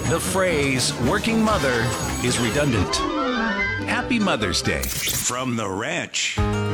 The phrase working mother is redundant. Happy Mother's Day. From the ranch.